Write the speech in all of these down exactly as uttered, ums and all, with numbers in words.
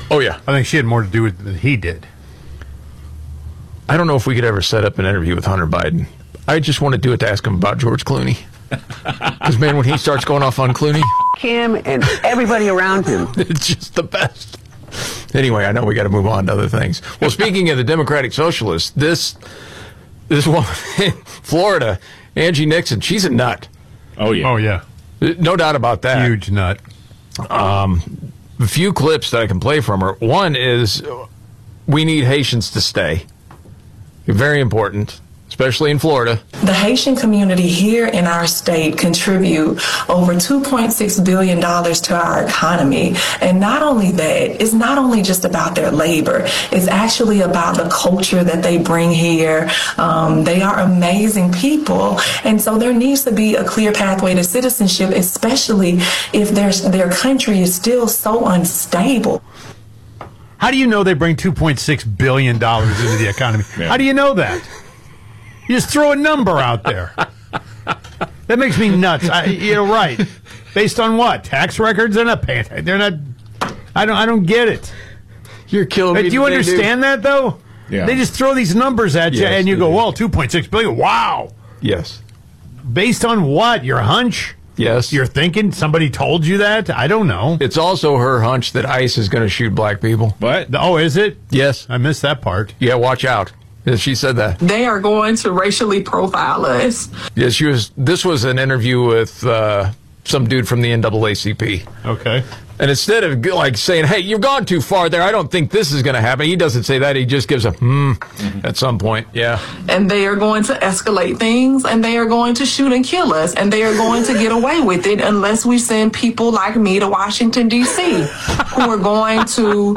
Oh, yeah. I think she had more to do with it than he did. I don't know if we could ever set up an interview with Hunter Biden. I just want to do it to ask him about George Clooney. Because, man, when he starts going off on Clooney... him and everybody around him. It's just the best. Anyway, I know we got to move on to other things. Well, speaking of the Democratic Socialists, this this woman in Florida, Angie Nixon, she's a nut. Oh, yeah. Oh, yeah. No doubt about that. Huge nut. Um, a few clips that I can play from her. One is, we need Haitians to stay. Very important, especially in Florida. The Haitian community here in our state contribute over two point six billion dollars to our economy. And not only that, it's not only just about their labor, it's actually about the culture that they bring here. Um, they are amazing people. And so there needs to be a clear pathway to citizenship, especially if their, their country is still so unstable. How do you know they bring two point six billion dollars into the economy? Yeah. How do you know that? You just throw a number out there. That makes me nuts. I, you're right. Based on what? Tax records? They're not paying. They're not. I don't. I don't get it. You're killing But me. do you today, understand dude. that though? Yeah. They just throw these numbers at you, Yes, and you they go, do. "Well, two point six billion. Wow." Yes. Based on what? Your hunch? Yes. You're thinking somebody told you that? I don't know. It's also her hunch that ICE is going to shoot black people. What? Oh, is it? Yes. I missed that part. Yeah, watch out. She said that. They are going to racially profile us. Yeah, she was. This was an interview with uh, some dude from the N double A C P. Okay. And instead of like saying, "Hey, you've gone too far there. I don't think this is going to happen," he doesn't say that. He just gives a hmm at some point. Yeah. And they are going to escalate things, and they are going to shoot and kill us, and they are going to get away with it unless we send people like me to Washington, D C, who are going to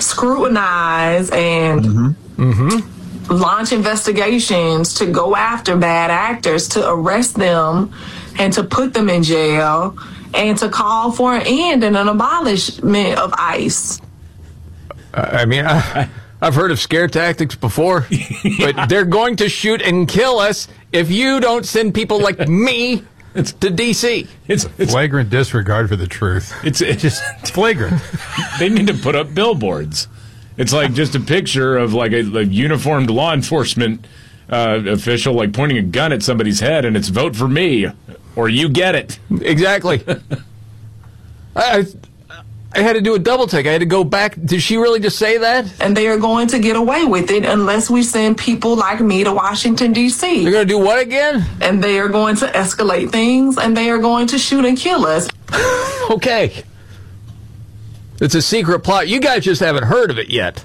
scrutinize and Mm-hmm. Mm-hmm. launch investigations to go after bad actors, to arrest them, and to put them in jail, and to call for an end and an abolishment of ICE. I mean, I, I've heard of scare tactics before, but they're going to shoot and kill us if you don't send people like me to D C. It's, it's Flagrant disregard for the truth. It's, it's Just it's flagrant. They need to put up billboards. It's like just a picture of like a, a uniformed law enforcement uh, official like pointing a gun at somebody's head, and it's vote for me or you get it. Exactly. I, I had to do a double take. I had to go back. Did she really just say that? And they are going to get away with it unless we send people like me to Washington, D C. They're going to do what again? And they are going to escalate things, and they are going to shoot and kill us. Okay. It's a secret plot. You guys just haven't heard of it yet.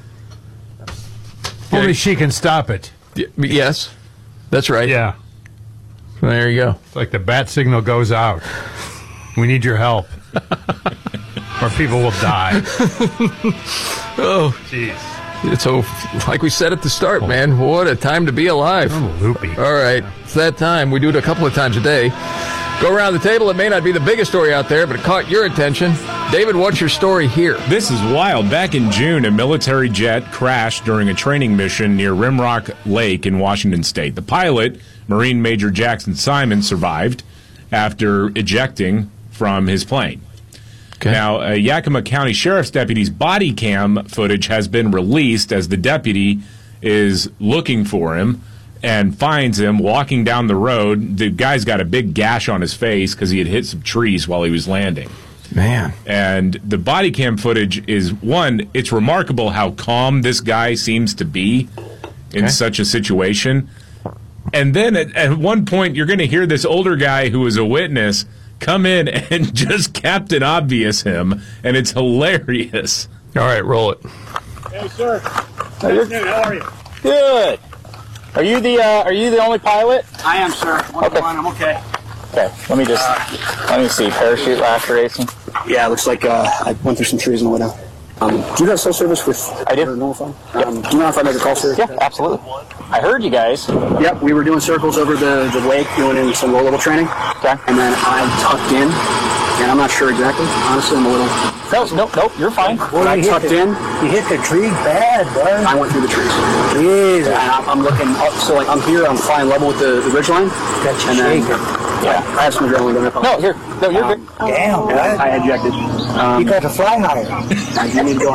Only she can stop it. Y- Yes. That's right. Yeah. There you go. It's like the bat signal goes out. We need your help. Or people will die. Oh, Jeez. it's so, like we said at the start, man, what a time to be alive. I'm loopy. All right. It's that time. We do it a couple of times a day. Go around the table. It may not be the biggest story out there, but it caught your attention. David, what's your story here? This is wild. Back in June, a military jet crashed during a training mission near Rimrock Lake in Washington State. The pilot, Marine Major Jackson Simon, survived after ejecting from his plane. Okay. Now, a Yakima County Sheriff's deputy's body cam footage has been released as the deputy is looking for him and finds him walking down the road. The guy's got a big gash on his face because he had hit some trees while he was landing. Man. And the body cam footage is, one, it's remarkable how calm this guy seems to be in Okay. such a situation. And then at, at one point, you're going to hear this older guy who was a witness come in and just Captain Obvious him, and it's hilarious. All right, roll it. Hey, sir. Good afternoon. How are you? Good. Are you the uh, Are you the only pilot? I am, sir. One Okay. to one. I'm okay. Okay. Let me just let me see. Parachute laceration. Yeah, it looks like uh, I went through some trees on the way down. Um, do you have cell service with I do. your normal phone? Um, do you know if I make a call, sir? Yeah, absolutely. I heard you guys. Yep, we were doing circles over the, the lake, doing in some low-level training. Okay. And then I tucked in, and I'm not sure exactly. Honestly, I'm a little... No, no, no. You're fine. But I tucked in. You hit the tree bad, bud. I went through the trees. Jesus. And I'm, I'm looking up, so like I'm here, I'm flying level with the, the ridge line. Got you And then, shaking. yeah, I have some adrenaline going up. No, here. No, you're Um, good. Damn, and I, bud. I ejected. Um, You got to fly higher. I do need to go